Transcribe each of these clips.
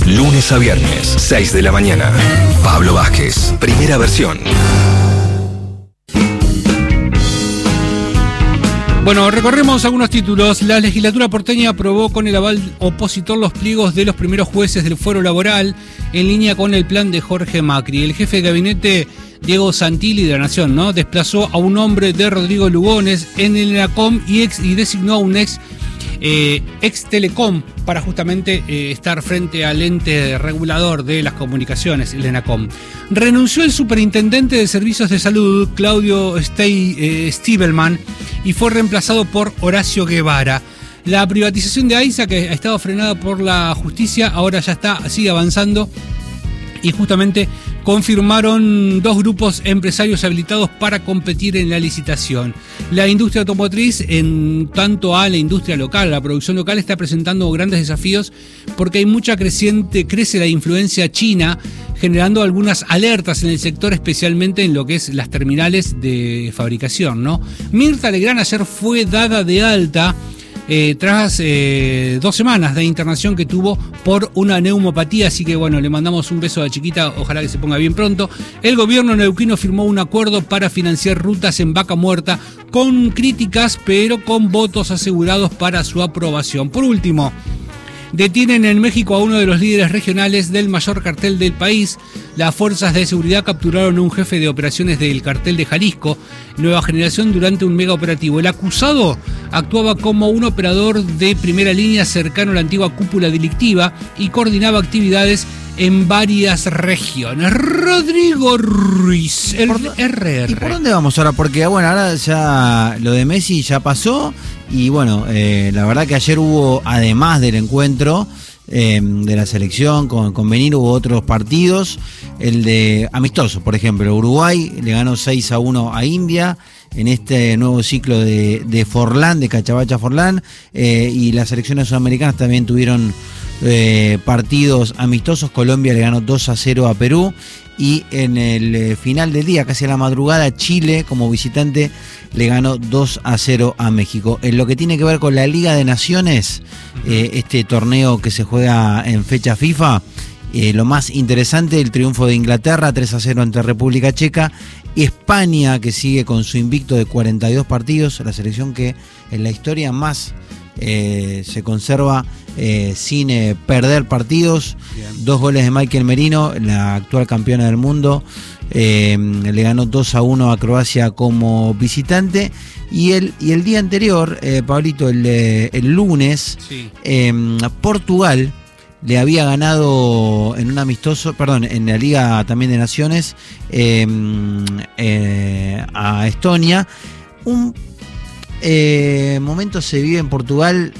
Lunes a viernes, 6 de la mañana. Pablo Vázquez, primera versión. Bueno, recorremos algunos títulos. La legislatura porteña aprobó con el aval opositor los pliegos de los primeros jueces del fuero laboral en línea con el plan de Jorge Macri. El jefe de gabinete, Diego Santilli, de la Nación, ¿no?, desplazó a un hombre de Rodrigo Lugones en el ENACOM y designó a un ex Telecom para justamente estar frente al ente regulador de las comunicaciones, el ENACOM. Renunció el superintendente de Servicios de Salud, Claudio Stiebelman, y fue reemplazado por Horacio Guevara. La privatización de AISA, que ha estado frenada por la justicia, ahora ya sigue avanzando, y justamente confirmaron 2 grupos empresarios habilitados para competir en la licitación. La industria automotriz, en tanto a la industria local, la producción local, está presentando grandes desafíos porque crece la influencia china, generando algunas alertas en el sector, especialmente en lo que es las terminales de fabricación, ¿no? Mirta Legrand ayer fue dada de alta tras 2 semanas de internación que tuvo por una neumopatía, así que bueno, le mandamos un beso a la chiquita, ojalá que se ponga bien pronto. El gobierno neuquino firmó un acuerdo para financiar rutas en Vaca Muerta con críticas, pero con votos asegurados para su aprobación. Por último, detienen en México a uno de los líderes regionales del mayor cartel del país. Las fuerzas de seguridad capturaron a un jefe de operaciones del cartel de Jalisco, Nueva Generación, durante un mega operativo. El acusado actuaba como un operador de primera línea cercano a la antigua cúpula delictiva y coordinaba actividades en varias regiones. Rodrigo Ruiz, el RR. ¿Y por dónde vamos ahora? Porque bueno, ahora ya lo de Messi ya pasó y bueno, la verdad que ayer hubo, además del encuentro de la selección con Benín, hubo otros partidos. El de amistoso, por ejemplo, Uruguay le ganó 6-1 a India en este nuevo ciclo de Forlán, de Cachavacha Forlán, y las selecciones sudamericanas también tuvieron partidos amistosos. Colombia le ganó 2-0 a Perú, y en el final del día, casi a la madrugada, Chile como visitante le ganó 2-0 a México. En lo que tiene que ver con la Liga de Naciones, este torneo que se juega en fecha FIFA, lo más interesante, el triunfo de Inglaterra 3-0 ante República Checa. España, que sigue con su invicto de 42 partidos, la selección que en la historia más se conserva sin perder partidos. Bien. 2 goles de Michael Merino, la actual campeona del mundo. Le ganó 2-1 a Croacia como visitante. Y el día anterior, Pablito, el lunes, sí, Portugal le había ganado en un amistoso, en la Liga también de Naciones, a Estonia. Un momento se vive en Portugal,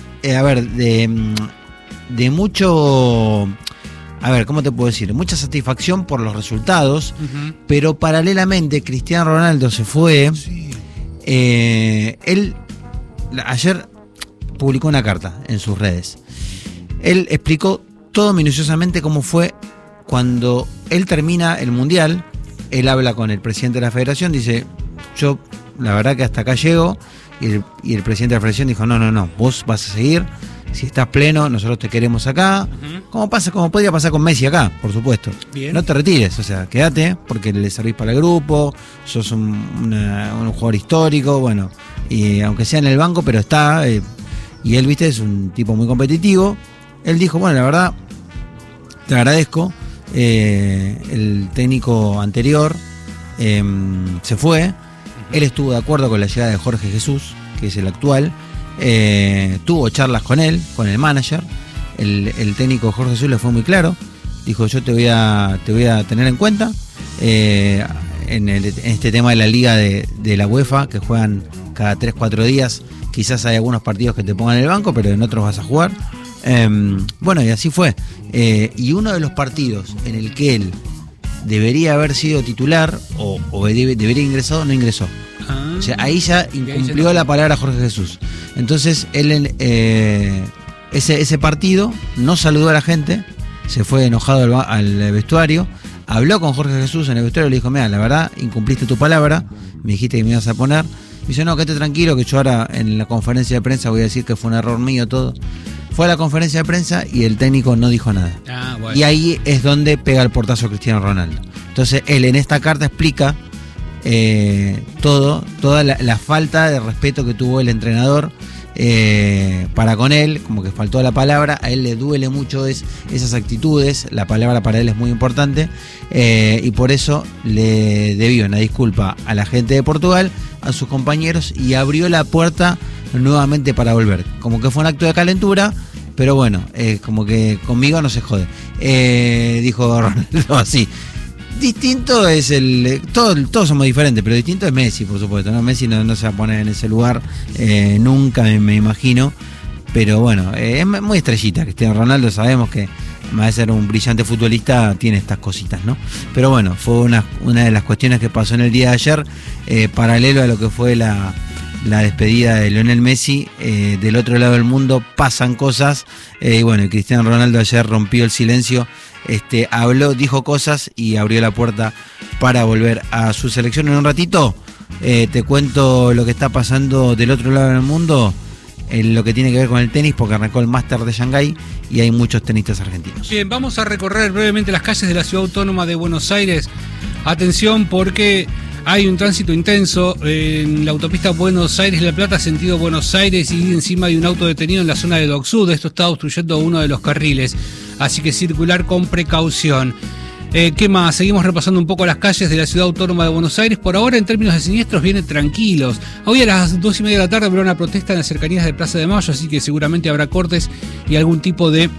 de mucho, ¿cómo te puedo decir? Mucha satisfacción por los resultados, pero paralelamente Cristiano Ronaldo se fue. Sí. Él ayer publicó una carta en sus redes. Él explicó todo minuciosamente cómo fue cuando él termina el Mundial. Él habla con el presidente de la federación, dice: yo la verdad que hasta acá llego. Y el presidente de la federación dijo: no, vos vas a seguir, si estás pleno, nosotros te queremos acá. Como podría pasar con Messi acá, por supuesto. Bien. No te retires, o sea, quédate, porque le servís para el grupo, sos un jugador histórico, bueno, y aunque sea en el banco, pero está, y él, viste, es un tipo muy competitivo. Él dijo: bueno, la verdad, te agradezco, el técnico anterior se fue. Él estuvo de acuerdo con la llegada de Jorge Jesús, que es el actual. Tuvo charlas con él, con el manager. El técnico Jorge Jesús le fue muy claro. Dijo: yo te voy a tener en cuenta en este tema de la liga de la UEFA, que juegan cada 3-4 días. Quizás hay algunos partidos que te pongan en el banco, pero en otros vas a jugar. Bueno, y así fue. Y uno de los partidos en el que él debería haber sido titular o debería ingresado, no ingresó. O sea, ahí ya incumplió la palabra Jorge Jesús. Entonces él ese partido no saludó a la gente, se fue enojado al vestuario, habló con Jorge Jesús en el vestuario y le dijo: mira, la verdad, incumpliste tu palabra, me dijiste que me ibas a poner. Me dice: no, quédate tranquilo, que yo ahora en la conferencia de prensa voy a decir que fue un error mío todo. Fue a la conferencia de prensa y el técnico no dijo nada. bueno. Y ahí es donde pega el portazo Cristiano Ronaldo. Entonces él en esta carta explica toda la falta de respeto que tuvo el entrenador para con él, como que faltó la palabra, a él le duele mucho esas actitudes, la palabra para él es muy importante, y por eso le debió una disculpa a la gente de Portugal, a sus compañeros, y abrió la puerta nuevamente para volver, como que fue un acto de calentura, pero bueno, como que conmigo no se jode, dijo Ronaldo así. Distinto es todos somos diferentes, pero distinto es Messi, por supuesto, ¿no? Messi no se va a poner en ese lugar nunca, me imagino. Pero bueno, es muy estrellita. Cristiano Ronaldo, sabemos que más de ser un brillante futbolista, tiene estas cositas, ¿no? Pero bueno, fue una de las cuestiones que pasó en el día de ayer, paralelo a lo que fue la despedida de Lionel Messi. Del otro lado del mundo pasan cosas, y bueno, Cristiano Ronaldo ayer rompió el silencio, habló, dijo cosas y abrió la puerta para volver a su selección. En un ratito te cuento lo que está pasando del otro lado del mundo, en lo que tiene que ver con el tenis, porque arrancó el Máster de Shanghái y hay muchos tenistas argentinos. Bien, vamos a recorrer brevemente las calles de la Ciudad Autónoma de Buenos Aires. Atención, porque hay un tránsito intenso en la autopista Buenos Aires-La Plata, sentido Buenos Aires, y encima hay un auto detenido en la zona de Dock Sud. Esto está obstruyendo uno de los carriles, así que circular con precaución. ¿Qué más? Seguimos repasando un poco las calles de la Ciudad Autónoma de Buenos Aires. Por ahora, en términos de siniestros, vienen tranquilos. Hoy a las 2:30 de la tarde habrá una protesta en las cercanías de Plaza de Mayo, así que seguramente habrá cortes y algún tipo de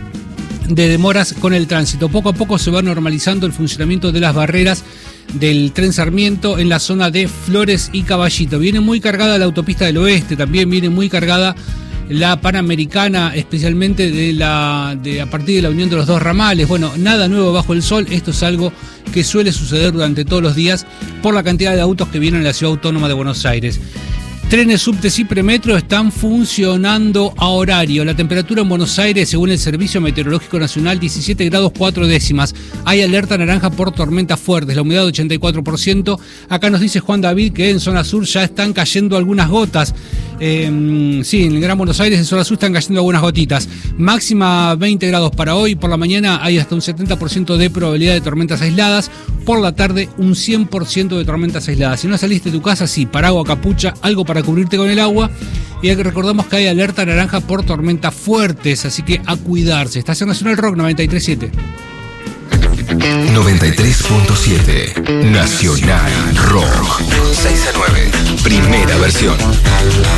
demoras con el tránsito. Poco a poco se va normalizando el funcionamiento de las barreras del tren Sarmiento en la zona de Flores y Caballito. Viene muy cargada la autopista del Oeste, también viene muy cargada la Panamericana, especialmente a partir de la unión de los dos ramales. Bueno, nada nuevo bajo el sol, esto es algo que suele suceder durante todos los días por la cantidad de autos que vienen a la Ciudad Autónoma de Buenos Aires. Trenes, subtes y premetro están funcionando a horario. La temperatura en Buenos Aires, según el Servicio Meteorológico Nacional, 17 grados 4 décimas. Hay alerta naranja por tormentas fuertes, la humedad 84%. Acá nos dice Juan David que en zona sur ya están cayendo algunas gotas. Sí, en el Gran Buenos Aires, en zona sur están cayendo algunas gotitas. Máxima 20 grados para hoy. Por la mañana hay hasta un 70% de probabilidad de tormentas aisladas. Por la tarde, un 100% de tormentas aisladas. Si no saliste de tu casa, sí, paraguas, capucha, algo para cubrirte con el agua. Y recordamos que hay alerta naranja por tormentas fuertes, así que a cuidarse. Estación Nacional Rock 93.7. 93.7 Nacional Rock. 6 a 9. Primera versión.